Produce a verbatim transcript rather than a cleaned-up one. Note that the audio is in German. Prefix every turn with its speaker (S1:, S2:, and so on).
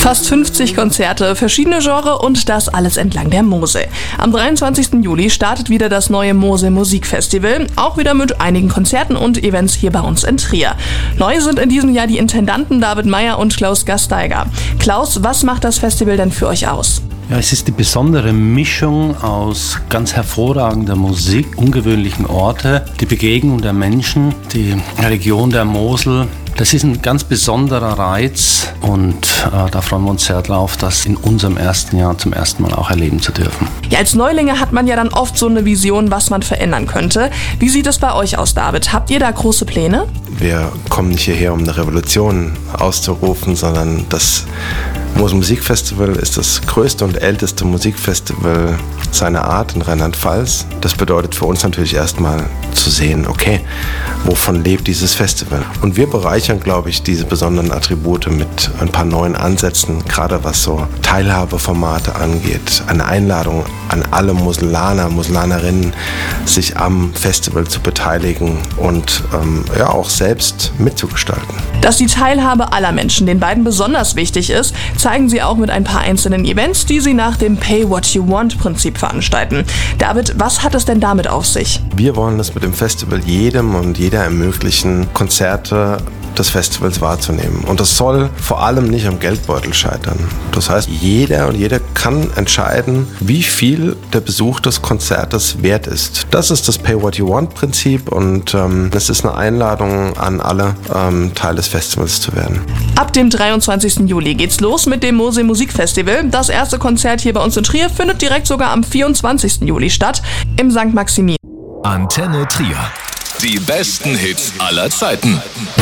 S1: Fast fünfzig Konzerte, verschiedene Genres und das alles entlang der Mosel. Am dreiundzwanzigsten Juli startet wieder das neue Mosel Musikfestival, auch wieder mit einigen Konzerten und Events hier bei uns in Trier. Neu sind in diesem Jahr die Intendanten David Meyer und Klaus Gasteiger. Klaus, was macht das Festival denn für euch aus?
S2: Ja, es ist die besondere Mischung aus ganz hervorragender Musik, ungewöhnlichen Orte, die Begegnung der Menschen, die Region der Mosel. Das ist ein ganz besonderer Reiz und äh, da freuen wir uns sehr drauf, das in unserem ersten Jahr zum ersten Mal auch erleben zu dürfen.
S1: Ja, als Neulinge hat man ja dann oft so eine Vision, was man verändern könnte. Wie sieht es bei euch aus, David? Habt ihr da große Pläne?
S3: Wir kommen nicht hierher, um eine Revolution auszurufen, sondern das Mosel Musikfestival ist das größte und älteste Musikfestival seiner Art in Rheinland-Pfalz. Das bedeutet für uns natürlich erstmal zu sehen, okay, wovon lebt dieses Festival? Und wir bereichern, glaube ich, diese besonderen Attribute mit ein paar neuen Ansätzen, gerade was so Teilhabeformate angeht. Eine Einladung an alle Moselaner, Moselanerinnen, sich am Festival zu beteiligen und ähm, ja auch selbst mitzugestalten.
S1: Dass die Teilhabe aller Menschen den beiden besonders wichtig ist, zeigen sie auch mit ein paar einzelnen Events, die sie nach dem Pay-What-You-Want-Prinzip veranstalten. David, was hat es denn damit auf sich?
S3: Wir wollen es mit dem Festival jedem und jeder ermöglichen, Konzerte des Festivals wahrzunehmen. Und das soll vor allem nicht am Geldbeutel scheitern. Das heißt, jeder und jede kann entscheiden, wie viel der Besuch des Konzertes wert ist. Das ist das Pay-What-You-Want-Prinzip und ähm, es ist eine Einladung an alle, ähm, Teil des Festivals zu werden.
S1: Ab dem dreiundzwanzigsten Juli geht's los mit dem Mosel Musikfestival. Das erste Konzert hier bei uns in Trier findet direkt sogar am vierundzwanzigsten Juli statt, im Sankt Maximin.
S4: Antenne Trier. Die besten Hits aller Zeiten.